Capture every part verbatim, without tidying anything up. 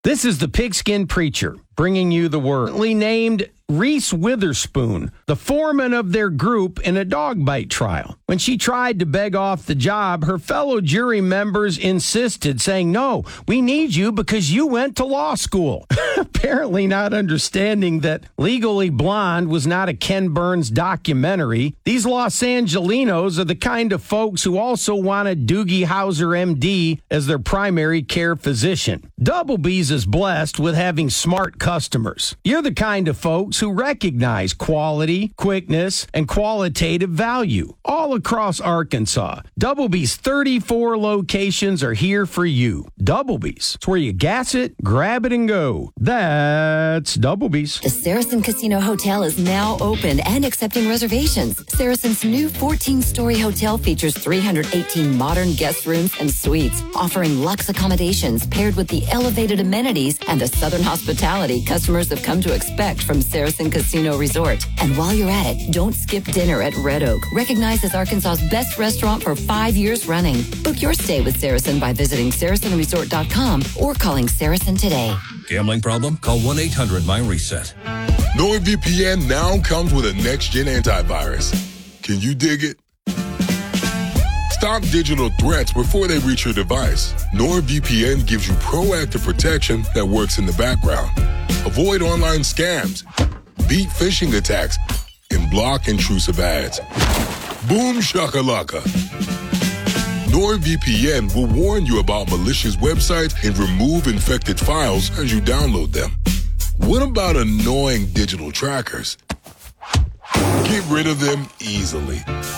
This is the Pigskin Preacher, bringing you the word. Named Reese Witherspoon, the foreman of their group in a dog bite trial. When she tried to beg off the job, her fellow jury members insisted, saying, "No, we need you because you went to law school." Apparently not understanding that Legally Blonde was not a Ken Burns documentary. These Los Angelinos are the kind of folks who also wanted Doogie Howser, M D, as their primary care physician. Doublebee's is blessed with having smart customers. You're the kind of folks who recognize quality, quickness, and qualitative value all across Arkansas. Doublebee's thirty-four locations are here for you. Doublebee's, it's where you gas it, grab it, and go. That's Doublebee's. The Saracen Casino Hotel is now open and accepting reservations. Saracen's new fourteen-story hotel features three hundred eighteen modern guest rooms and suites, offering luxe accommodations paired with the elevated amenities and the southern hospitality customers have come to expect from Saracen Casino Resort. And while you're at it, don't skip dinner at Red Oak, recognized as Arkansas's best restaurant for five years running. Book your stay with Saracen by visiting saracen resort dot com or calling Saracen today. Gambling problem? Call one eight hundred my reset. NordVPN now comes with a next-gen antivirus. Can you dig it? Stop digital threats before they reach your device. NordVPN gives you proactive protection that works in the background. Avoid online scams, beat phishing attacks, and block intrusive ads. Boom shakalaka. NordVPN will warn you about malicious websites and remove infected files as you download them. What about annoying digital trackers? Get rid of them easily.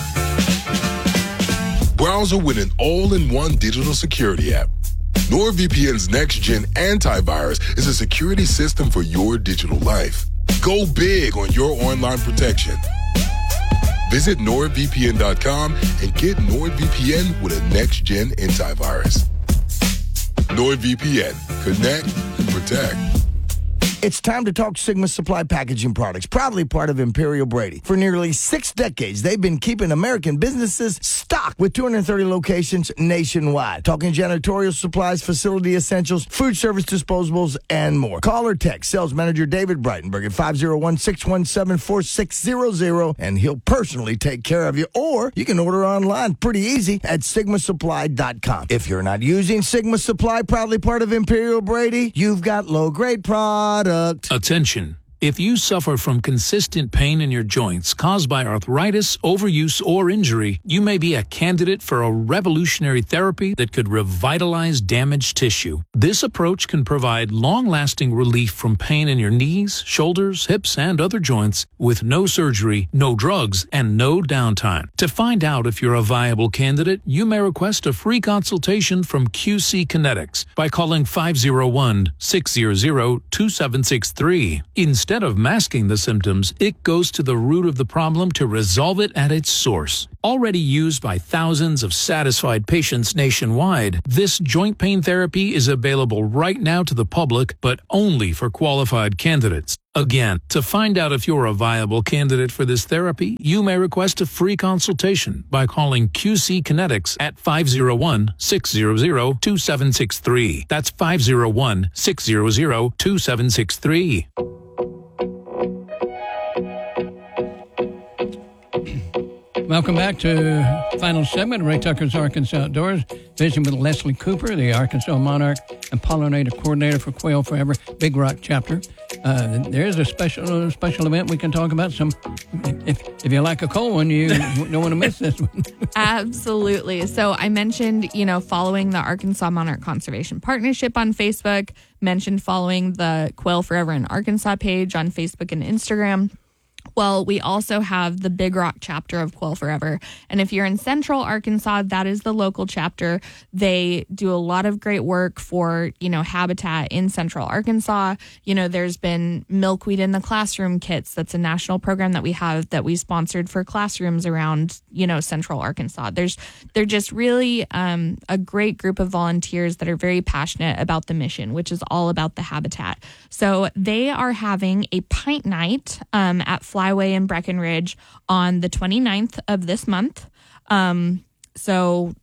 Browser with an all-in-one digital security app. NordVPN's next-gen antivirus is a security system for your digital life. Go big on your online protection. Visit nord V P N dot com and get NordVPN with a next-gen antivirus. NordVPN. Connect and protect. It's time to talk Sigma Supply Packaging Products, proudly part of Imperial Brady. For nearly six decades, they've been keeping American businesses stocked with two hundred thirty locations nationwide. Talking janitorial supplies, facility essentials, food service disposables, and more. Call or text sales manager David Breitenberg at five oh one, six one seven, four six zero zero, and he'll personally take care of you. Or you can order online pretty easy at sigma supply dot com. If you're not using Sigma Supply, proudly part of Imperial Brady, you've got low-grade products. Attention. If you suffer from consistent pain in your joints caused by arthritis, overuse, or injury, you may be a candidate for a revolutionary therapy that could revitalize damaged tissue. This approach can provide long-lasting relief from pain in your knees, shoulders, hips, and other joints with no surgery, no drugs, and no downtime. To find out if you're a viable candidate, you may request a free consultation from Q C Kinetics by calling five oh one, six hundred, two seven six three. Instead Instead of masking the symptoms, it goes to the root of the problem to resolve it at its source. Already used by thousands of satisfied patients nationwide, this joint pain therapy is available right now to the public, but only for qualified candidates. Again, to find out if you're a viable candidate for this therapy, you may request a free consultation by calling Q C Kinetics at five oh one, six hundred, two seven six three. That's five oh one, six hundred, two seven six three. Welcome back to final segment of Ray Tucker's Arkansas Outdoors. Visiting with Leslie Cooper, the Arkansas Monarch and Pollinator Coordinator for Quail Forever, Big Rock Chapter. Uh, there is a special special event we can talk about. Some, if if you like a cold one, you don't want to miss this one. Absolutely. So I mentioned, you know, following the Arkansas Monarch Conservation Partnership on Facebook, mentioned following the Quail Forever in Arkansas page on Facebook and Instagram. Well, we also have the Big Rock chapter of Quail Forever. And if you're in Central Arkansas, that is the local chapter. They do a lot of great work for, you know, habitat in Central Arkansas. You know, there's been Milkweed in the Classroom kits. That's a national program that we have that we sponsored for classrooms around, you know, Central Arkansas. There's, they're just really um, a great group of volunteers that are very passionate about the mission, which is all about the habitat. So they are having a pint night um, at Flyway in Breckenridge on the twenty-ninth of this month. Um, so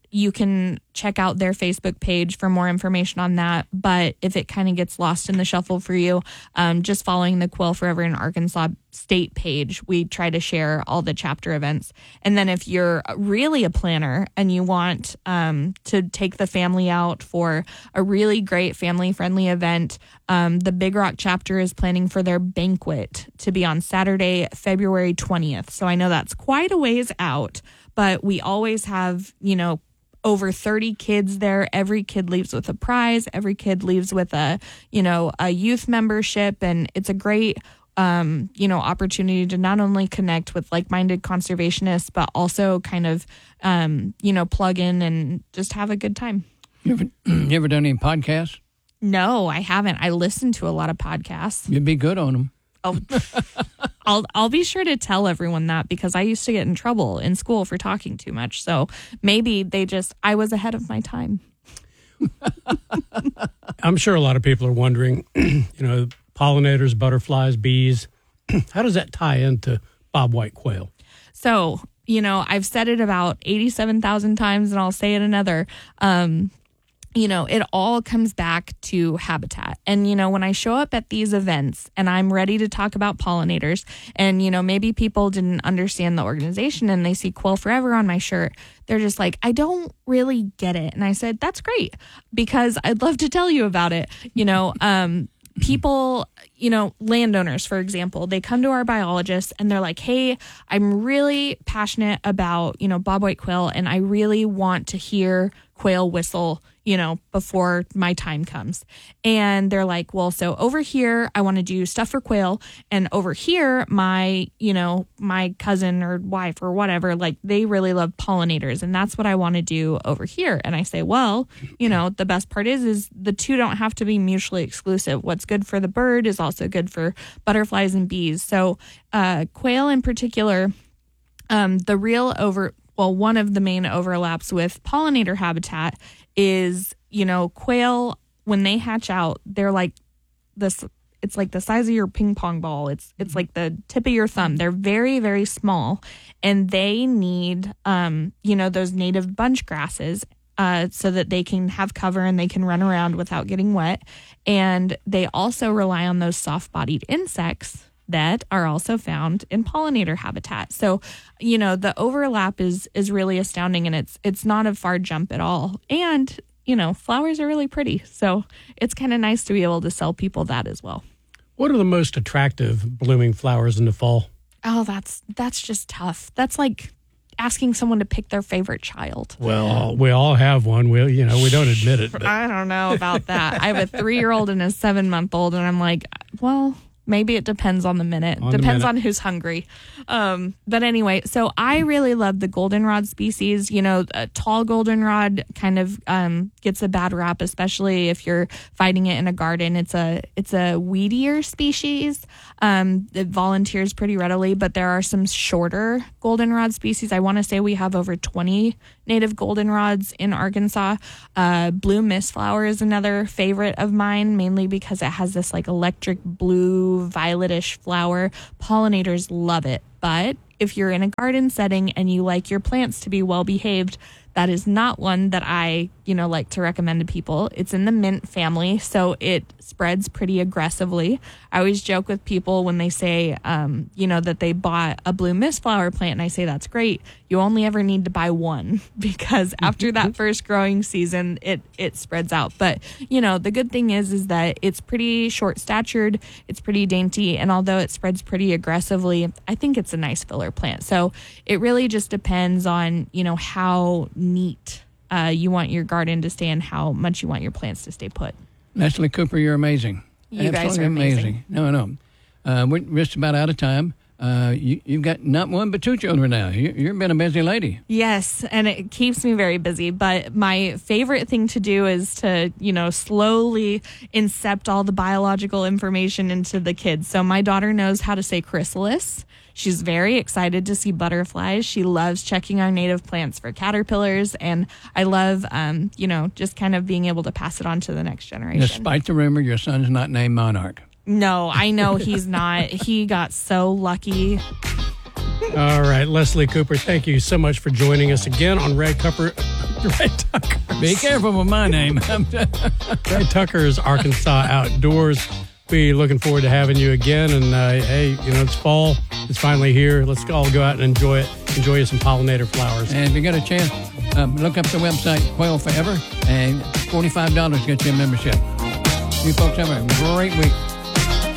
you can check out their Facebook page for more information on that. But if it kind of gets lost in the shuffle for you, um, just following the Quail Forever in Arkansas state page, we try to share all the chapter events. And then if you're really a planner and you want um, to take the family out for a really great family-friendly event, um, the Big Rock chapter is planning for their banquet to be on Saturday, February twentieth. So I know that's quite a ways out, but we always have, you know, over thirty kids there. Every kid leaves with a prize. Every kid leaves with a, you know, a youth membership. And it's a great, um, you know, opportunity to not only connect with like-minded conservationists, but also kind of, um, you know, plug in and just have a good time. You ever, you ever done any podcasts? No, I haven't. I listen to a lot of podcasts. You'd be good on them. Oh, I'll I'll be sure to tell everyone that, because I used to get in trouble in school for talking too much. So maybe they just, I was ahead of my time. I'm sure a lot of people are wondering, you know, pollinators, butterflies, bees, how does that tie into bobwhite quail? So, you know, I've said it about eighty-seven thousand times, and I'll say it another. Um, you know, it all comes back to habitat. And, you know, when I show up at these events and I'm ready to talk about pollinators, and, you know, maybe people didn't understand the organization and they see Quail Forever on my shirt, they're just like, I don't really get it. And I said, that's great, because I'd love to tell you about it. You know, um, people, you know, landowners, for example, they come to our biologists and they're like, hey, I'm really passionate about, you know, bobwhite quail, and I really want to hear quail whistle, you know, before my time comes. And they're like, well, so over here, I want to do stuff for quail. And over here, my, you know, my cousin or wife or whatever, like, they really love pollinators. And that's what I want to do over here. And I say, well, you know, the best part is, is the two don't have to be mutually exclusive. What's good for the bird is also good for butterflies and bees. So uh, quail in particular, um, the real over... Well, one of the main overlaps with pollinator habitat is, you know, quail, when they hatch out, they're like this, it's like the size of your ping pong ball. It's it's like the tip of your thumb. They're very, very small, and they need, um, you know, those native bunch grasses uh, so that they can have cover and they can run around without getting wet. And they also rely on those soft-bodied insects that are also found in pollinator habitat. So, you know, the overlap is is really astounding, and it's it's not a far jump at all. And, you know, flowers are really pretty. So it's kind of nice to be able to sell people that as well. What are the most attractive blooming flowers in the fall? Oh, that's that's just tough. That's like asking someone to pick their favorite child. Well, we all have one. We, you know, we don't admit it. But. I don't know about that. I have a three-year-old and a seven-month-old, and I'm like, well... Maybe it depends on the minute. On depends the minute. on who's hungry. Um, but anyway, so I really love the goldenrod species. You know, a tall goldenrod kind of um, gets a bad rap, especially if you're fighting it in a garden. It's a it's a weedier species. Um, it volunteers pretty readily, but there are some shorter goldenrod species. I want to say we have over twenty native goldenrods in Arkansas. Uh, blue mistflower is another favorite of mine, mainly because it has this like electric blue violetish flower. Pollinators love it. But if you're in a garden setting and you like your plants to be well behaved, that is not one that I, you know, like to recommend to people. It's in the mint family, so it spreads pretty aggressively. I always joke with people when they say, um, you know, that they bought a blue mistflower plant, and I say, that's great. You only ever need to buy one, because after that first growing season, it it spreads out. But, you know, the good thing is, is that it's pretty short-statured, it's pretty dainty, and although it spreads pretty aggressively, I think it's a nice filler plant. So it really just depends on, you know, how neat uh, you want your garden to stay and how much you want your plants to stay put. Leslie Cooper, you're amazing. You guys Absolutely are amazing. No, no. Uh, we're just about out of time. Uh, you, you've got not one but two children now. You, you've been a busy lady. Yes, and it keeps me very busy. But my favorite thing to do is to, you know, slowly incept all the biological information into the kids. So my daughter knows how to say chrysalis. She's very excited to see butterflies. She loves checking our native plants for caterpillars. And I love, um, you know, just kind of being able to pass it on to the next generation. Despite the rumor your son's not named Monarch. No, I know he's not. He got so lucky. All right, Leslie Cooper, thank you so much for joining us again on Red Cooper Ray Tucker. Be careful with my name. Ray Tucker's Arkansas Outdoors. Be looking forward to having you again. And uh, hey, you know, it's fall. It's finally here. Let's all go out and enjoy it. Enjoy you some pollinator flowers. And if you get a chance, um, look up the website Quail Forever, and forty-five dollars gets you a membership. You folks have a great week.